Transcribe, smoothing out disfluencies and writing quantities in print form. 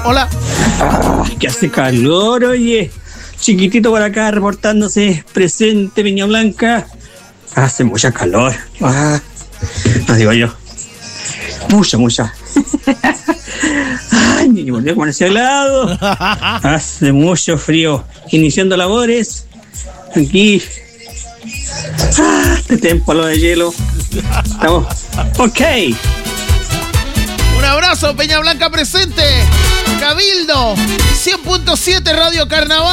Hola. Que hace calor, oye. Chiquitito por acá reportándose presente, Peña Blanca. Hace mucha calor. No digo yo. Mucha. Ay, ni volvió a ponerse helado. Hace mucho frío. Iniciando labores. Aquí. Este témpano de hielo. Estamos. Ok. Un abrazo, Peña Blanca presente. Cabildo 100.7 Radio Carnaval.